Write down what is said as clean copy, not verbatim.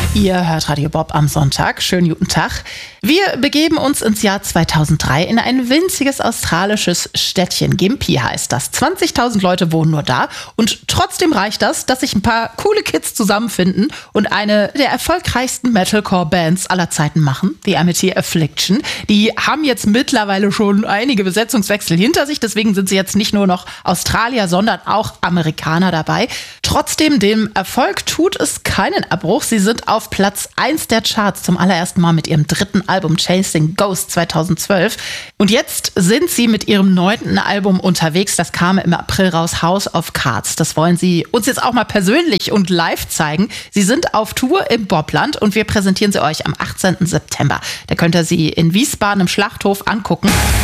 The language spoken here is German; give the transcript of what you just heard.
Ihr hört Radio Bob am Sonntag. Schönen guten Tag. Wir begeben uns ins Jahr 2003 in ein winziges australisches Städtchen. Gympie heißt das. 20.000 Leute wohnen nur da und trotzdem reicht das, dass sich ein paar coole Kids zusammenfinden und eine der erfolgreichsten Metalcore-Bands aller Zeiten machen, The Amity Affliction. Die haben jetzt mittlerweile schon einige Besetzungswechsel hinter sich, deswegen sind sie jetzt nicht nur noch Australier, sondern auch Amerikaner dabei. Trotzdem, dem Erfolg tut es keinen Abbruch. Sie sind auf Platz 1 der Charts zum allerersten Mal mit ihrem dritten Album Chasing Ghosts 2012. Und jetzt sind sie mit ihrem 9. Album unterwegs. Das kam im April raus, House of Cards. Das wollen sie uns jetzt auch mal persönlich und live zeigen. Sie sind auf Tour im Bobland und wir präsentieren sie euch am 18. September. Da könnt ihr sie in Wiesbaden im Schlachthof angucken.